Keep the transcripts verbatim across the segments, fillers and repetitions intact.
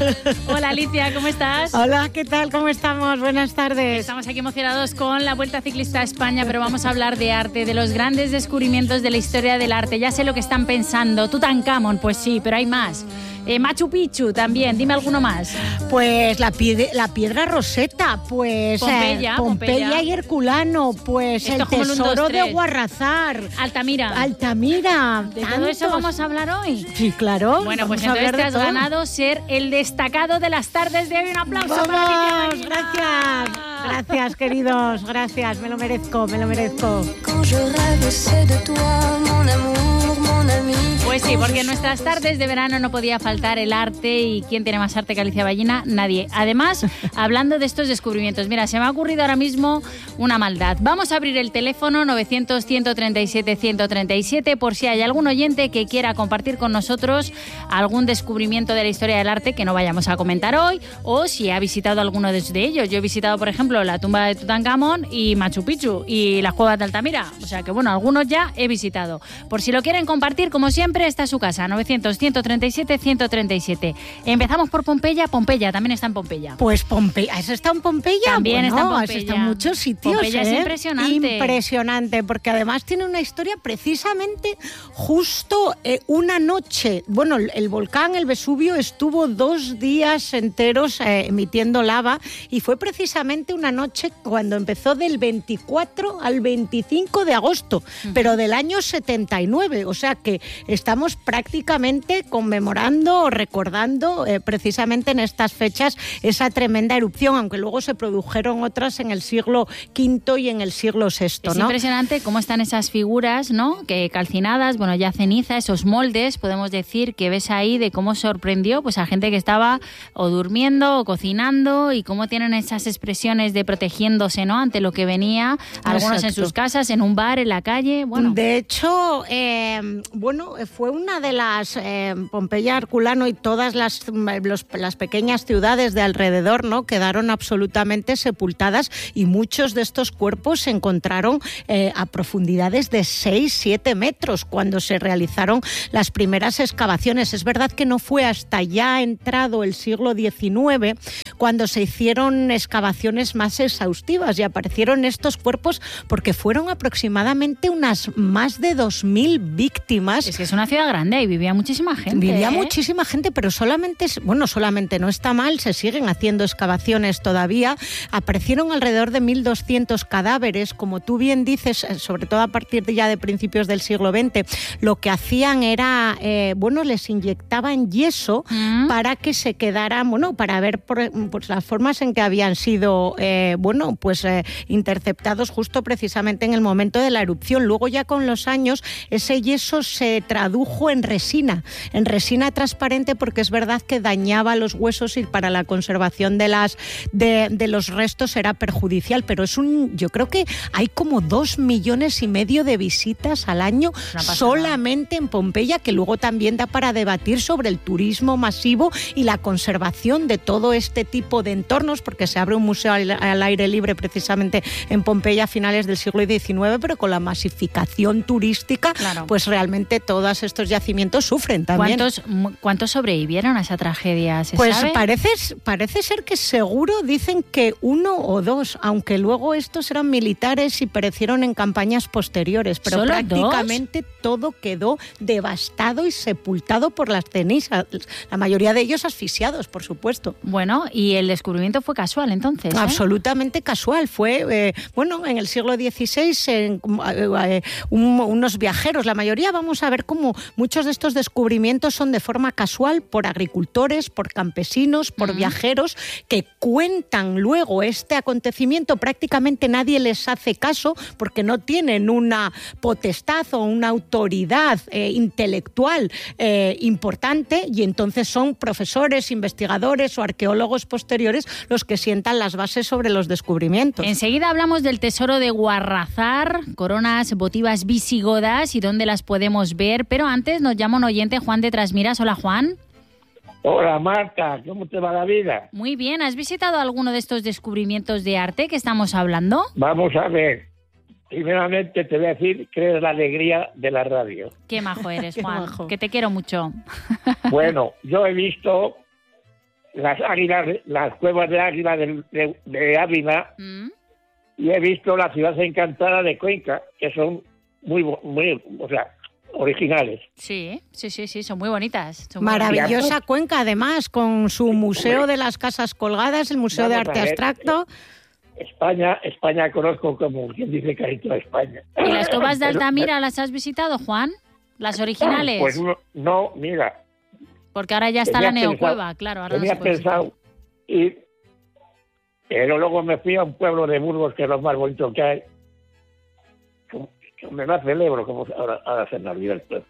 Hola Alicia, ¿cómo estás? Hola, ¿qué tal? ¿Cómo estamos? Buenas tardes. Estamos aquí emocionados con la Vuelta Ciclista a España, pero vamos a hablar de arte, de los grandes descubrimientos de la historia del arte. Ya sé lo que están pensando. Tutankamón, pues sí, pero hay más. Eh, Machu Picchu también, dime alguno más. Pues la, piedra, la piedra Rosetta, pues Pompeya, eh, Pompeya, Pompeya y Herculano, pues Esto el como el uno, tesoro dos, de tres. Guarrazar. Altamira. Altamira. ¿De todo eso vamos a hablar hoy? Sí, claro. Bueno, pues vamos a entonces hablar te de has todo. ganado ser el destacado de las tardes de hoy. Un aplauso ¡Vamos! para Alicia. Gracias. Gracias, queridos. Gracias. Me lo merezco, me lo merezco. Pues sí, porque en nuestras tardes de verano no podía faltar el arte. ¿Y quién tiene más arte que Alicia Ballina? Nadie. Además, hablando de estos descubrimientos, mira, se me ha ocurrido ahora mismo una maldad. Vamos a abrir el teléfono novecientos, ciento treinta y siete, ciento treinta y siete por si hay algún oyente que quiera compartir con nosotros algún descubrimiento de la historia del arte que no vayamos a comentar hoy, o si ha visitado alguno de ellos. Yo he visitado, por ejemplo, la tumba de Tutankamón y Machu Picchu y las cuevas de Altamira. O sea que, bueno, algunos ya he visitado. Por si lo quieren compartir, como siempre, está su casa, novecientos, ciento treinta y siete, ciento treinta y siete. Empezamos por Pompeya. Pompeya también está en Pompeya. Pues Pompeya, ¿has estado en Pompeya? También bueno, está en Pompeya. Has estado en muchos sitios. Pompeya ¿eh? es impresionante. Impresionante, porque además tiene una historia precisamente justo eh, una noche. Bueno, el, el volcán, el Vesubio, estuvo dos días enteros eh, emitiendo lava y fue precisamente una noche cuando empezó del veinticuatro al veinticinco de agosto, uh-huh. pero del año setenta y nueve. O sea que estamos prácticamente conmemorando o recordando eh, precisamente en estas fechas esa tremenda erupción, aunque luego se produjeron otras en el siglo quinto y en el siglo sexto, es ¿no? impresionante cómo están esas figuras, ¿no? Que calcinadas, bueno, ya ceniza, esos moldes, podemos decir, que ves ahí de cómo sorprendió pues a gente que estaba o durmiendo o cocinando, y cómo tienen esas expresiones de protegiéndose, ¿no? Ante lo que venía, algunos Exacto. en sus casas, en un bar, en la calle, bueno. De hecho, eh, bueno, fue una de las eh, Pompeya, Herculano y todas las, los, las pequeñas ciudades de alrededor, ¿no? Quedaron absolutamente sepultadas, y muchos de estos cuerpos se encontraron eh, a profundidades de seis, siete metros cuando se realizaron las primeras excavaciones. Es verdad que no fue hasta ya entrado el siglo diecinueve cuando se hicieron excavaciones más exhaustivas y aparecieron estos cuerpos, porque fueron aproximadamente unas más de dos mil víctimas. Es que es una ciudad grande y vivía muchísima gente. Vivía ¿eh? muchísima gente, pero solamente, bueno, solamente no está mal, se siguen haciendo excavaciones todavía. Aparecieron alrededor de mil doscientos cadáveres, como tú bien dices, sobre todo a partir de ya de principios del siglo veinte. Lo que hacían era, eh, bueno, les inyectaban yeso ¿Mm? para que se quedaran, bueno, para ver por, pues, las formas en que habían sido, eh, bueno, pues eh, interceptados justo precisamente en el momento de la erupción. Luego ya con los años ese yeso se tradujo en resina, en resina transparente, porque es verdad que dañaba los huesos y para la conservación de las de, de los restos era perjudicial, pero es un, yo creo que hay como dos millones y medio de visitas al año solamente en Pompeya, que luego también da para debatir sobre el turismo masivo y la conservación de todo este tipo de entornos, porque se abre un museo al, al aire libre precisamente en Pompeya a finales del siglo diecinueve, pero con la masificación turística, claro. pues realmente todos estos yacimientos sufren también. ¿Cuántos, ¿Cuántos sobrevivieron a esa tragedia? ¿Se pues sabe? Parece, parece ser que seguro dicen que uno o dos, aunque luego estos eran militares y perecieron en campañas posteriores, pero ¿Solo prácticamente dos? Todo quedó devastado y sepultado por las cenizas, la mayoría de ellos asfixiados, por supuesto. Bueno, y el descubrimiento fue casual entonces, ¿eh? Absolutamente casual, fue, eh, bueno, en el siglo dieciséis, en, eh, un, unos viajeros, la mayoría, vamos a ver cómo muchos de estos descubrimientos son de forma casual por agricultores, por campesinos, por uh-huh. viajeros, que cuentan luego este acontecimiento. Prácticamente nadie les hace caso porque no tienen una potestad o una autoridad eh, intelectual eh, importante, y entonces son profesores, investigadores o arqueólogos posteriores los que sientan las bases sobre los descubrimientos. Enseguida hablamos del tesoro de Guarrazar, coronas votivas visigodas y dónde las podemos ver, pero antes nos llama un oyente, Juan de Trasmiras. Hola, Juan. Hola, Marta, ¿cómo te va la vida? Muy bien, ¿has visitado alguno de estos descubrimientos de arte que estamos hablando? Vamos a ver. Primeramente te voy a decir que es la alegría de la radio. Qué majo eres, Juan, que te quiero mucho. Bueno, yo he visto las águilas, las cuevas de águila de, de, de Ávila, mm. y he visto la ciudad encantada de Cuenca, que son muy, muy, o sea, originales. Sí, sí, sí, sí, son muy bonitas. Son Maravillosa muy bonitas. Cuenca, además, con su Museo de las Casas Colgadas, el Museo Vamos de Arte Abstracto. España, España conozco como quien dice carito a España. ¿Y las cuevas de Altamira las has visitado, Juan? ¿Las originales? Pues no, no mira. Porque ahora ya está la neocueva, pensado, claro. Ahora tenía no pensado ir, pero luego me fui a un pueblo de Burgos, que es lo más bonito que hay. Me la celebro, como ahora, ahora se me olvida el pueblo.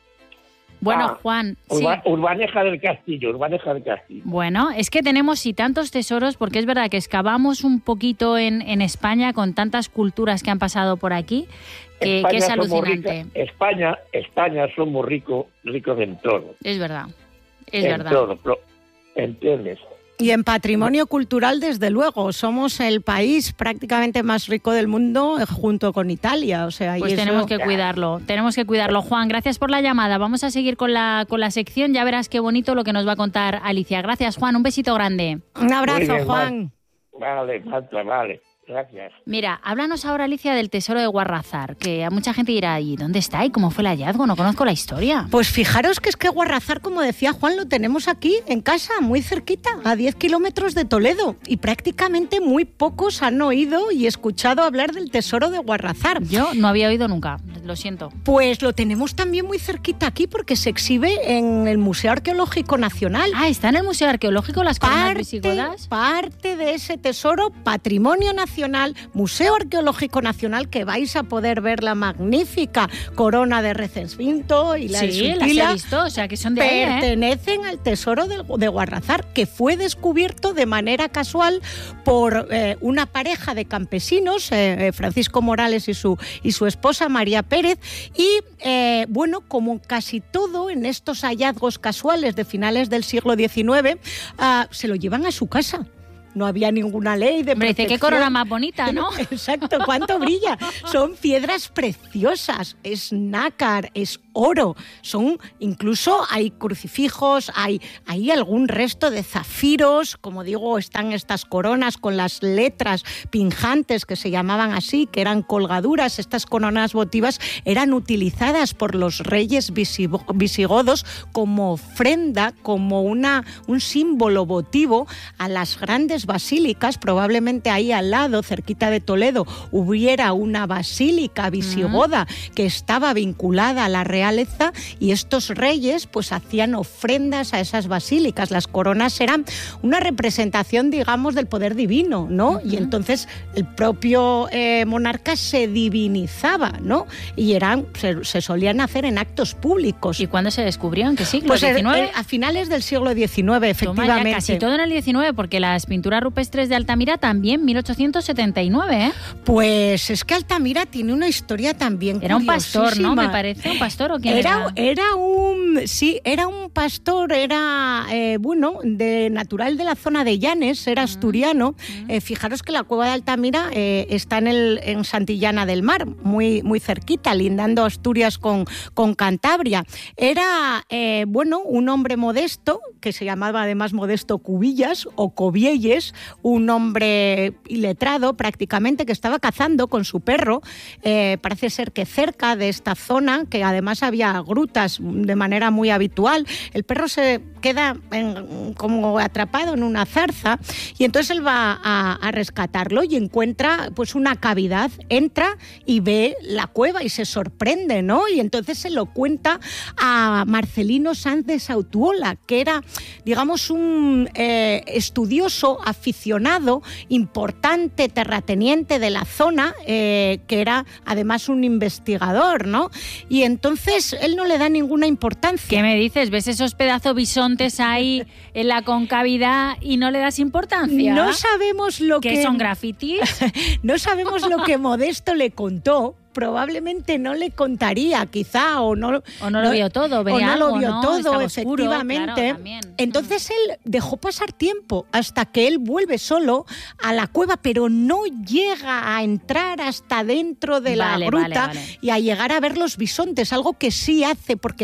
Bueno, ah, Juan, Urba, sí. Urbaneja del Castillo, Urbaneja del Castillo. Bueno, es que tenemos y tantos tesoros, porque es verdad que excavamos un poquito en, en España con tantas culturas que han pasado por aquí, que, que es alucinante. Rica, España, España somos ricos, ricos en todo. Es verdad, es en verdad. Todo, pero, ¿entiendes? Y en patrimonio cultural, desde luego, somos el país prácticamente más rico del mundo junto con Italia. O sea, pues y tenemos eso... que cuidarlo, tenemos que cuidarlo. Juan, gracias por la llamada. Vamos a seguir con la, con la sección. Ya verás qué bonito lo que nos va a contar Alicia. Gracias, Juan. Un besito grande. Un abrazo, bien, Juan. Vale, vale, vale. Gracias. Mira, háblanos ahora, Alicia, del tesoro de Guarrazar, que a mucha gente dirá, ¿y dónde está? ¿Y cómo fue el hallazgo? No conozco la historia. Pues fijaros que es que Guarrazar, como decía Juan, lo tenemos aquí, en casa, muy cerquita, a diez kilómetros de Toledo. Y prácticamente muy pocos han oído y escuchado hablar del tesoro de Guarrazar. Yo no había oído nunca, lo siento. Pues lo tenemos también muy cerquita aquí, porque se exhibe en el Museo Arqueológico Nacional. Ah, ¿está en el Museo Arqueológico las coronas visigodas? Parte de ese tesoro, patrimonio nacional, Museo Arqueológico Nacional, que vais a poder ver la magnífica corona de Recesvinto y la sí, de Sutila, las he visto, o sea que son de pertenecen ahí, ¿eh? al tesoro de, de Guarrazar, que fue descubierto de manera casual por eh, una pareja de campesinos, eh, Francisco Morales y su, y su esposa María Pérez, y eh, bueno, como casi todo en estos hallazgos casuales de finales del siglo diecinueve, uh, se lo llevan a su casa. No había ninguna ley de Hombre, protección. dice, qué corona más bonita, ¿no? Exacto, cuánto brilla. Son piedras preciosas, es nácar, es oro. Son, incluso hay crucifijos, hay, hay algún resto de zafiros. Como digo, están estas coronas con las letras pinjantes, que se llamaban así, que eran colgaduras. Estas coronas votivas eran utilizadas por los reyes visigodos como ofrenda, como una, un símbolo votivo a las grandes basílicas. Probablemente ahí al lado, cerquita de Toledo, hubiera una basílica visigoda uh-huh. que estaba vinculada a la realeza, y estos reyes pues hacían ofrendas a esas basílicas. Las coronas eran una representación, digamos, del poder divino, ¿no? Uh-huh. Y entonces el propio eh, monarca se divinizaba, ¿no? Y eran, se, se solían hacer en actos públicos. ¿Y cuándo se descubrió? ¿En qué siglo? Pues ¿diecinueve? A finales del siglo diecinueve, efectivamente. Toma, ya casi todo en el diecinueve, porque las pinturas rupestres de Altamira también, mil ochocientos setenta y nueve, ¿eh? Pues es que Altamira tiene una historia también Era un pastor, ¿no? Me parece, ¿un pastor o quién era? Era, era un, sí, era un pastor, era, eh, bueno, de natural de la zona de Llanes, era asturiano. Uh-huh. Eh, fijaros que la cueva de Altamira eh, está en, el, en Santillana del Mar, muy, muy cerquita, lindando Asturias con, con Cantabria. Era, eh, bueno, un hombre modesto, que se llamaba además Modesto Cubillas o Cobielles, un hombre iletrado prácticamente, que estaba cazando con su perro, eh, parece ser que cerca de esta zona, que además había grutas de manera muy habitual. El perro se queda en, como atrapado en una zarza, y entonces él va a, a rescatarlo y encuentra pues una cavidad, entra y ve la cueva y se sorprende, ¿no? Y entonces se lo cuenta a Marcelino Sanz de Sautuola, que era, digamos, un eh, estudioso aficionado, importante terrateniente de la zona, eh, que era además un investigador, ¿no? Y entonces él no le da ninguna importancia. ¿Qué me dices? ¿Ves esos pedazos bisontes ahí en la concavidad y no le das importancia? No sabemos lo que... ¿Que son grafitis? No sabemos lo que Modesto le contó. Probablemente no le contaría, quizá, o no, o no lo no, vio todo, o no algo, lo vio ¿no? todo, Estaba efectivamente. Oscuro, claro, entonces él dejó pasar tiempo hasta que él vuelve solo a la cueva, pero no llega a entrar hasta dentro de vale, la gruta vale, vale. y a llegar a ver los bisontes, algo que sí hace, porque la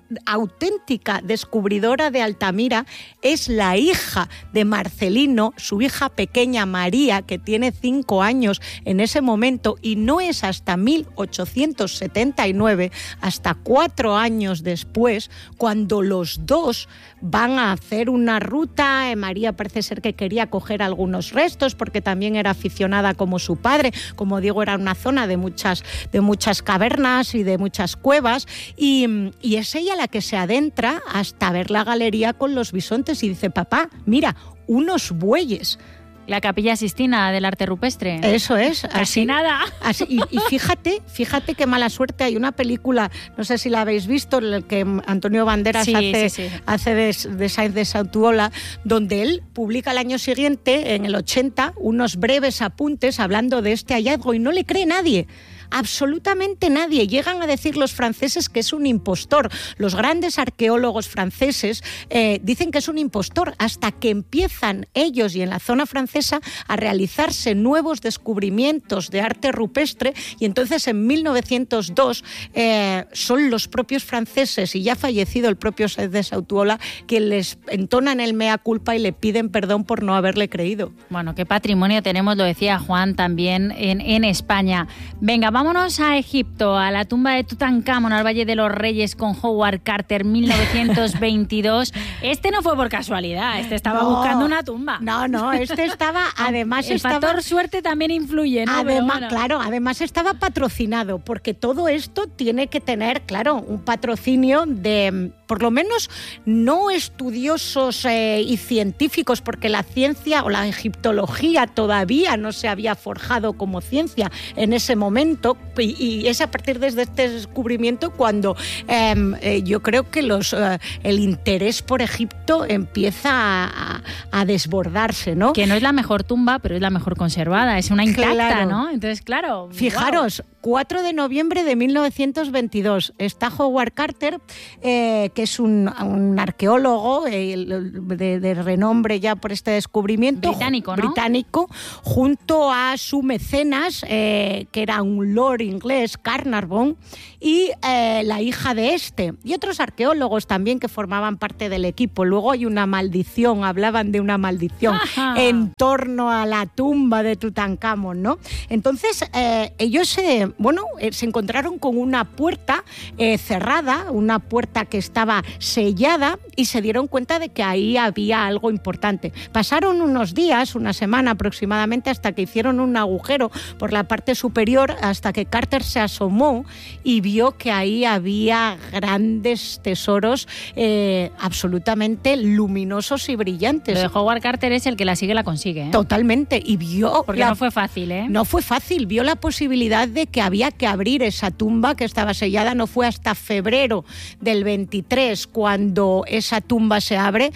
auténtica descubridora de Altamira es la hija de Marcelino, su hija pequeña María, que tiene cinco años en ese momento, y no es hasta mil ochocientos setenta y nueve, hasta cuatro años después, cuando los dos van a hacer una ruta. María parece ser que quería coger algunos restos porque también era aficionada como su padre. Como digo, era una zona de muchas, de muchas cavernas y de muchas cuevas, y, y es ella la que se adentra hasta ver la galería con los bisontes y dice: papá, mira, unos bueyes. La Capilla Sistina del arte rupestre. Eso es. Casi así, nada. Así, y, y fíjate, fíjate qué mala suerte. Hay una película, no sé si la habéis visto, en la que Antonio Banderas sí, hace, sí, sí. hace de, de Sáenz de Santolaya, donde él publica el año siguiente, en el ochenta, unos breves apuntes hablando de este hallazgo y no le cree nadie. Absolutamente nadie. Llegan a decir los franceses que es un impostor. Los grandes arqueólogos franceses eh, dicen que es un impostor hasta que empiezan ellos y en la zona francesa a realizarse nuevos descubrimientos de arte rupestre, y entonces en mil novecientos dos eh, son los propios franceses, y ya fallecido el propio Sáenz de Santolaya, que les entonan el mea culpa y le piden perdón por no haberle creído. Bueno, qué patrimonio tenemos, lo decía Juan, también en, en España. Venga, vámonos a Egipto, a la tumba de Tutankamón, al Valle de los Reyes, con Howard Carter, mil novecientos veintidós. Este no fue por casualidad, este estaba no, buscando una tumba. No, no, este estaba, además El estaba... factor suerte también influye, ¿no? Además, bueno. Claro, además estaba patrocinado, porque todo esto tiene que tener, claro, un patrocinio de, por lo menos, no estudiosos eh, y científicos, porque la ciencia o la egiptología todavía no se había forjado como ciencia en ese momento. Y, y es a partir de este descubrimiento cuando eh, eh, yo creo que los, eh, el interés por Egipto empieza a, a desbordarse, ¿no? Que no es la mejor tumba, pero es la mejor conservada, es una intacta, claro. ¿no? Entonces, claro. Fijaros, wow. cuatro de noviembre de mil novecientos veintidós, está Howard Carter, eh, que es un, un arqueólogo eh, de, de renombre ya por este descubrimiento. Británico, ¿no? Británico, junto a su mecenas, eh, que era un lord inglés, Carnarvon, y eh, la hija de este, y otros arqueólogos también que formaban parte del equipo. Luego hay una maldición, hablaban de una maldición Ajá. en torno a la tumba de Tutankamón, ¿no? Entonces, eh, ellos se, bueno, eh, se encontraron con una puerta eh, cerrada, una puerta que estaba sellada, y se dieron cuenta de que ahí había algo importante. Pasaron unos días, una semana aproximadamente, hasta que hicieron un agujero por la parte superior, hasta que Carter se asomó y vio que ahí había grandes tesoros eh, absolutamente luminosos y brillantes. Lo de Howard Carter es el que la sigue la consigue, ¿eh? Totalmente. Y vio... Porque la... no fue fácil, ¿eh? No fue fácil. Vio la posibilidad de que había que abrir esa tumba que estaba sellada. No fue hasta febrero del veintitrés cuando esa tumba se abre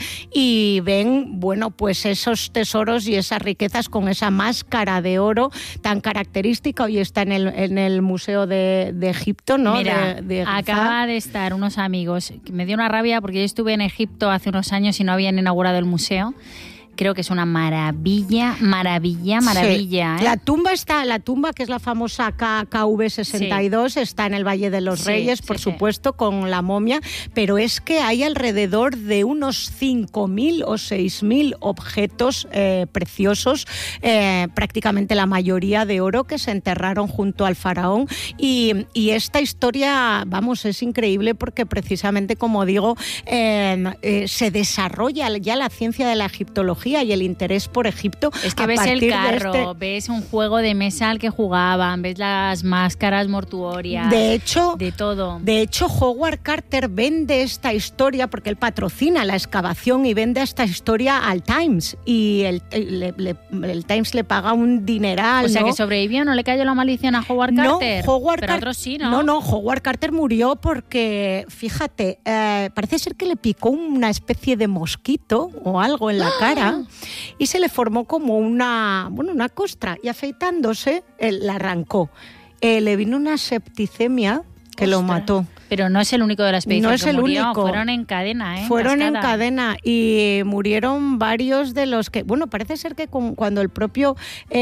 y ven, bueno, pues esos tesoros y esas riquezas con esa máscara de oro tan característica. Hoy está en el, en el Museo de, de Egipto, ¿no? Mira, de, de acaba de estar unos amigos, me dio una rabia porque yo estuve en Egipto hace unos años y no habían inaugurado el museo. Creo que es una maravilla, maravilla, maravilla. Sí. ¿eh? La tumba está, la tumba que es la famosa K V sesenta y dos, sí. está en el Valle de los sí, Reyes, por sí, supuesto, sí. con la momia, pero es que hay alrededor de unos cinco mil o seis mil objetos eh, preciosos, eh, prácticamente la mayoría de oro, que se enterraron junto al faraón. Y, y esta historia, vamos, es increíble porque precisamente, como digo, eh, eh, se desarrolla ya la ciencia de la egiptología y el interés por Egipto. Es que ves el carro, este... ves un juego de mesa al que jugaban, ves las máscaras mortuorias, de hecho, de todo. De hecho, Howard Carter vende esta historia porque él patrocina la excavación y vende esta historia al Times, y el, le, le, el Times le paga un dineral. O sea, ¿no? que sobrevivió, no le cayó la maldición a Howard Carter. No, Howard pero Car- otros sí, ¿no? No, no, Howard Carter murió porque, fíjate, eh, parece ser que le picó una especie de mosquito o algo en la cara. Y se le formó como una, bueno, una costra, y afeitándose, él la arrancó. Eh, le vino una septicemia que Ostras. lo mató. Pero no es el único de la expedición no es que el murió. único. Fueron en cadena, ¿eh? Fueron Cascada. en cadena y murieron varios de los que... Bueno, parece ser que con, cuando el propio...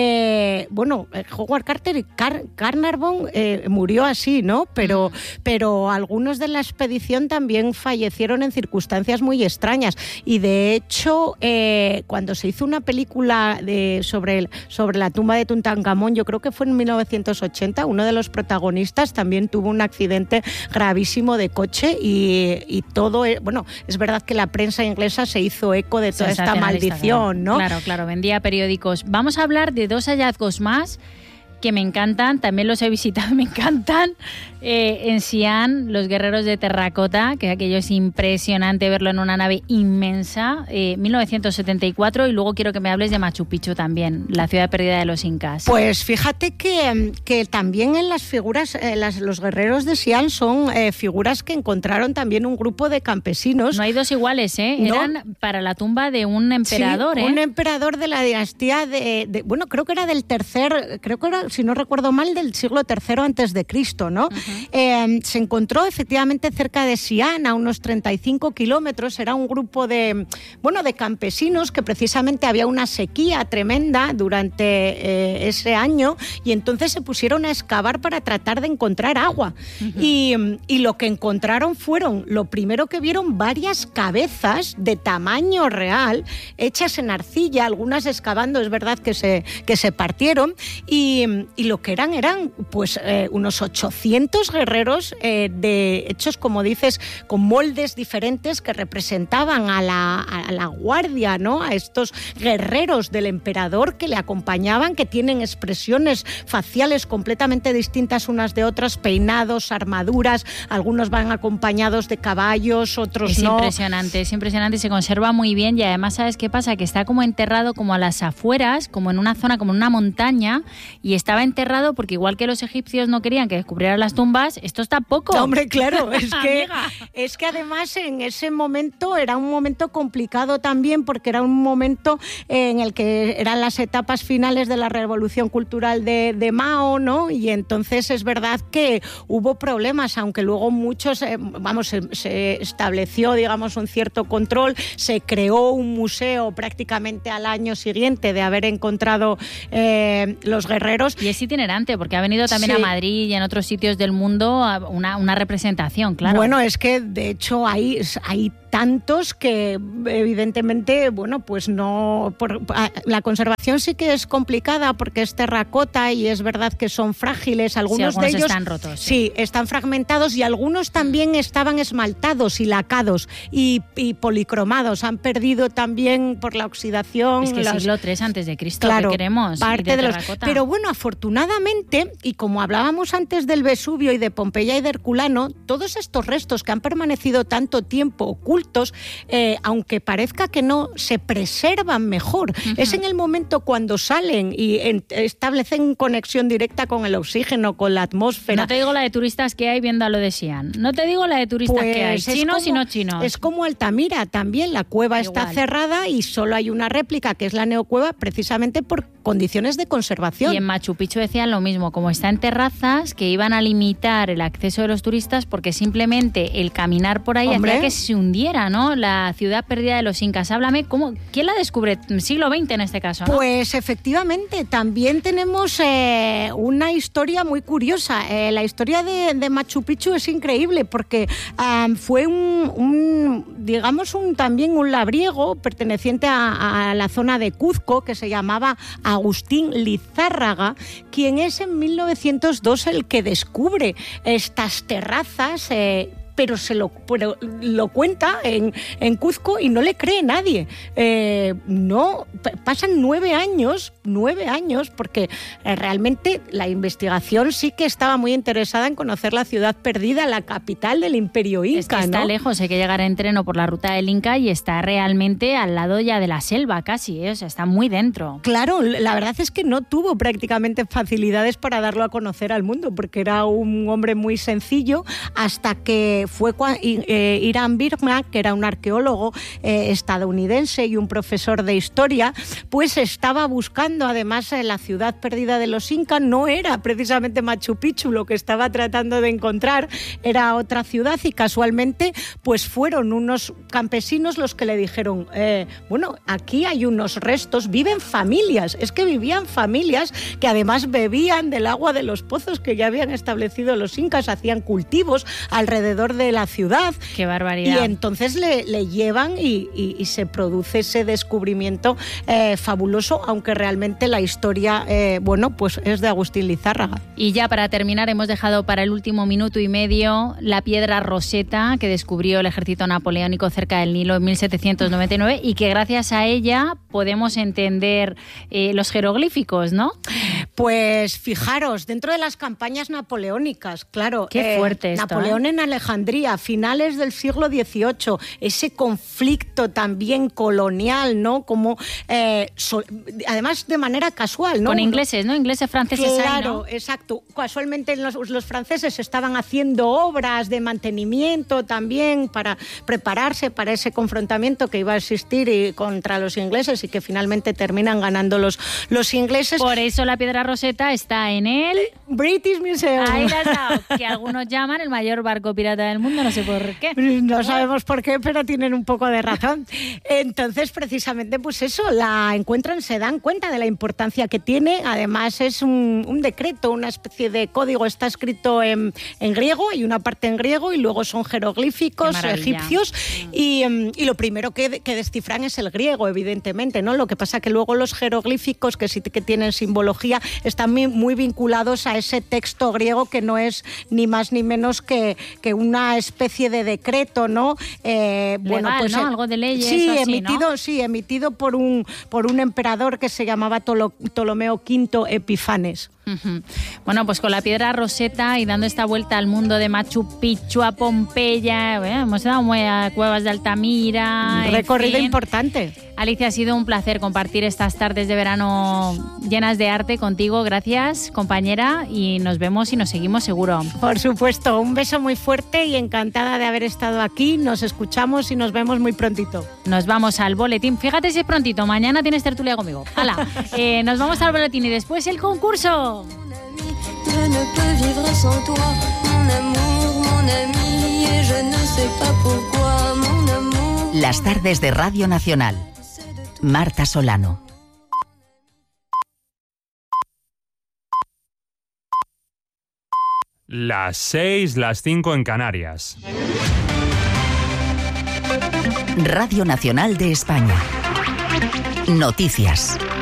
Eh, bueno, Howard Carter y Car Carnarvon eh, murió así, ¿no? Pero, mm. pero algunos de la expedición también fallecieron en circunstancias muy extrañas. Y de hecho, eh, cuando se hizo una película de, sobre, el, sobre la tumba de Tutankamón, yo creo que fue en mil novecientos ochenta, uno de los protagonistas también tuvo un accidente gravísimo de coche y, y todo, bueno, es verdad que la prensa inglesa se hizo eco de toda esta maldición, ¿no? Claro, claro, vendía periódicos. Vamos a hablar de dos hallazgos más que me encantan, también los he visitado, me encantan. Eh, en Xi'an, los guerreros de terracota, que aquello es impresionante verlo en una nave inmensa, eh, mil novecientos setenta y cuatro, y luego quiero que me hables de Machu Picchu también, la ciudad perdida de los incas. Pues fíjate que, que también en las figuras, eh, las, los guerreros de Xi'an son eh, figuras que encontraron también un grupo de campesinos. No hay dos iguales, ¿eh? ¿No? Eran para la tumba de un emperador, sí, ¿eh? un emperador de la dinastía de, de, bueno, creo que era del tercer, creo que era, si no recuerdo mal, del siglo tercero antes de Cristo, ¿no? Uh-huh. Eh, se encontró efectivamente cerca de Xi'an, a unos treinta y cinco kilómetros. Era un grupo de, bueno, de campesinos que precisamente había una sequía tremenda durante eh, ese año y entonces se pusieron a excavar para tratar de encontrar agua. Uh-huh. y, y lo que encontraron fueron, lo primero que vieron, varias cabezas de tamaño real hechas en arcilla, algunas excavando, es verdad que se, que se partieron y, y lo que eran eran pues eh, unos ochocientos guerreros eh, de, hechos, como dices, con moldes diferentes que representaban a la, a la guardia, ¿no? A estos guerreros del emperador que le acompañaban, que tienen expresiones faciales completamente distintas unas de otras, peinados, armaduras, algunos van acompañados de caballos, otros es no. Es impresionante, es impresionante, se conserva muy bien y además, ¿sabes qué pasa? Que está como enterrado como a las afueras, como en una zona, como en una montaña, y estaba enterrado porque igual que los egipcios no querían que descubrieran las tumbas, esto está poco. No, hombre, claro, es que, es que además en ese momento era un momento complicado también porque era un momento en el que eran las etapas finales de la revolución cultural de, de Mao, ¿no? Y entonces es verdad que hubo problemas, aunque luego muchos, eh, vamos, se, se estableció, digamos, un cierto control, se creó un museo prácticamente al año siguiente de haber encontrado eh, los guerreros. Y es itinerante porque ha venido también sí. a Madrid y en otros sitios del mundo una, una representación, claro. Bueno, es que de hecho hay, hay tantos que evidentemente, bueno, pues no... Por, la conservación sí que es complicada porque es terracota y es verdad que son frágiles. Algunos, sí, algunos de ellos están rotos. Sí. sí, están fragmentados y algunos también estaban esmaltados y lacados y, y policromados. Han perdido también por la oxidación. Es que los, siglo tres antes de Cristo, claro, ¿qué queremos? Parte de de los, pero bueno, afortunadamente, y como hablábamos antes del Vesubio y de Pompeya y de Herculano, todos estos restos que han permanecido tanto tiempo ocultos, eh, aunque parezca que no, se preservan mejor. Uh-huh. Es en el momento cuando salen y en, establecen conexión directa con el oxígeno, con la atmósfera. No te digo la de turistas que hay viendo a lo de Xi'an. No te digo la de turistas pues que hay, chinos como, y no chinos. Es como Altamira también, la cueva Igual. Está cerrada y solo hay una réplica, que es la neocueva, precisamente por condiciones de conservación. Y en Machu Picchu decían lo mismo, como está en terrazas, que iban a limitar el acceso de los turistas porque simplemente el caminar por ahí Hombre. hacía que se hundiera, ¿no? La ciudad perdida de los incas. Háblame, ¿cómo, ¿quién la descubre? Siglo veinte en este caso, ¿no? Pues efectivamente, también tenemos eh, una historia muy curiosa. Eh, la historia de, de Machu Picchu es increíble porque um, fue un, un, digamos, un, también un labriego perteneciente a, a la zona de Cuzco que se llamaba Agustín Lizárraga, quien es en mil novecientos dos el que descubre estas terrazas eh, pero se lo, pero lo cuenta en, en Cuzco y no le cree nadie. Eh, no, pasan nueve años, nueve años, porque eh, realmente la investigación sí que estaba muy interesada en conocer la ciudad perdida, la capital del Imperio Inca. Es que está ¿no? lejos, hay que llegar en tren o por la ruta del Inca y está realmente al lado ya de la selva casi, ¿eh? O sea, está muy dentro. Claro, la verdad es que no tuvo prácticamente facilidades para darlo a conocer al mundo, porque era un hombre muy sencillo, hasta que eh, fue cua, eh, Hiram Birkman, que era un arqueólogo eh, estadounidense y un profesor de historia, pues estaba buscando, además, eh, la ciudad perdida de los incas. No era precisamente Machu Picchu lo que estaba tratando de encontrar, era otra ciudad, y casualmente pues fueron unos campesinos los que le dijeron, eh, bueno, aquí hay unos restos, viven familias, es que vivían familias que además bebían del agua de los pozos que ya habían establecido los incas, hacían cultivos alrededor de la ciudad. ¡Qué barbaridad! Y entonces le, le llevan y, y, y se produce ese descubrimiento eh, fabuloso, aunque realmente la historia, eh, bueno, pues es de Agustín Lizárraga. Y ya para terminar, hemos dejado para el último minuto y medio la piedra Rosetta que descubrió el ejército napoleónico cerca del Nilo en mil setecientos noventa y nueve y que gracias a ella podemos entender eh, los jeroglíficos, ¿no? Pues fijaros, dentro de las campañas napoleónicas, claro. Qué eh, fuerte esto, Napoleón ¿eh? en Alejandría, finales del siglo dieciocho, ese conflicto también colonial, ¿no? Como, eh, so, además de manera casual, ¿no? Con ingleses, ¿no? Ingleses, franceses. Claro, ahí, ¿no? Exacto. Casualmente los, los franceses estaban haciendo obras de mantenimiento también para prepararse para ese confrontamiento que iba a existir y, contra los ingleses, y que finalmente terminan ganando los, los ingleses. Por eso la piedra Rosetta está en el British Museum. Ahí la has dado, que algunos llaman el mayor barco pirata del mundo, no sé por qué. No sabemos por qué, pero tienen un poco de razón. Entonces, precisamente, pues eso, la encuentran, se dan cuenta de la importancia que tiene. Además, es un, un decreto, una especie de código. Está escrito en, en griego, hay una parte en griego y luego son jeroglíficos egipcios. Y, y lo primero que, que descifran es el griego, evidentemente, ¿no? Lo que pasa que luego los jeroglíficos, que sí que tienen simbología, están muy, muy vinculados a ese texto griego que no es ni más ni menos que, que una especie de decreto, ¿no? Eh, bueno, Legal, pues ¿no? Algo de leyes. Sí, o así, emitido, ¿no? sí, emitido por un por un emperador que se llamaba Tolo, Ptolomeo quinto Epifanes. Uh-huh. Bueno, pues con la piedra Rosetta y dando esta vuelta al mundo de Machu Picchu, a Pompeya, bueno, hemos dado muy a Cuevas de Altamira. Un recorrido en fin. importante. Alicia, ha sido un placer compartir estas tardes de verano llenas de arte contigo. Gracias, compañera, y nos vemos y nos seguimos seguro. Por supuesto, un beso muy fuerte y encantada de haber estado aquí. Nos escuchamos y nos vemos muy prontito. Nos vamos al boletín. Fíjate si es prontito, mañana tienes tertulia conmigo. ¡Hala! eh, nos vamos al boletín y después el concurso. Je ne peux vivre sans toi, mon amour, mon ami, et je ne sais pas pourquoi, mon amour. Las tardes de Radio Nacional. Marta Solano. Las seis, las cinco en Canarias. Radio Nacional de España. Noticias.